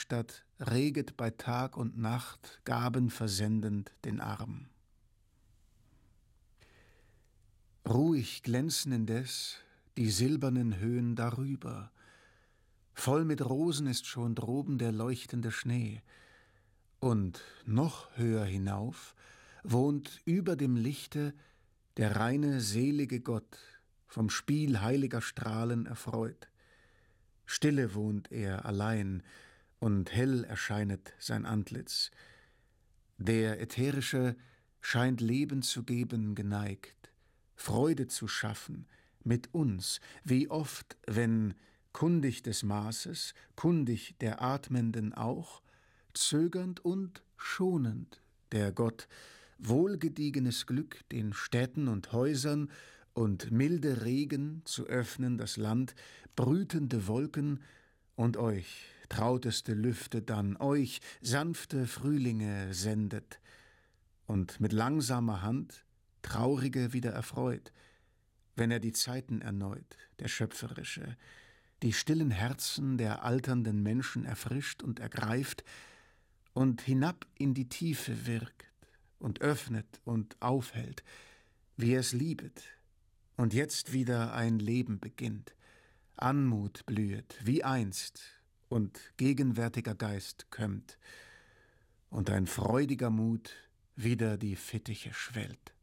Werkstatt reget bei Tag und Nacht, Gaben versendend den Arm. Ruhig glänzen indes die silbernen Höhen darüber, voll mit Rosen ist schon droben der leuchtende Schnee, und noch höher hinauf wohnt über dem Lichte der reine, selige Gott, vom Spiel heiliger Strahlen erfreut. Stille wohnt er allein, und hell erscheinet sein Antlitz. Der Ätherische scheint Leben zu geben geneigt, Freude zu schaffen mit uns, wie oft, wenn, kundig des Maßes, kundig der Atmenden auch, zögernd und schonend der Gott wohlgediegenes Glück den Städten und Häusern und milde Regen zu öffnen das Land, brütende Wolken und euch, trauteste Lüfte dann, euch, sanfte Frühlinge sendet und mit langsamer Hand Traurige wieder erfreut, wenn er die Zeiten erneut, der Schöpferische, die stillen Herzen der alternden Menschen erfrischt und ergreift und hinab in die Tiefe wirkt und öffnet und aufhält, wie er es liebet, und jetzt wieder ein Leben beginnt, Anmut blühet, wie einst, und gegenwärtiger Geist kömmt, und ein freudiger Mut wieder die Fittiche schwellt.